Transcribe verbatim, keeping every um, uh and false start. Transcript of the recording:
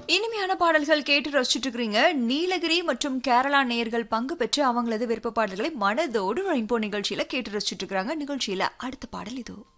இனிமையான பாடல்கள் கேட்டு ரசிச்சுட்டு இருக்கிறீங்க. நீலகிரி மற்றும் கேரளா நேயர்கள் பங்கு பெற்று அவங்களது விருப்ப பாடல்களை மனதோடு ரெயின்போ நிகழ்ச்சியில கேட்டு ரசிச்சுட்டு இருக்கிறாங்க. நிகழ்ச்சியில அடுத்த பாடல் இதோ.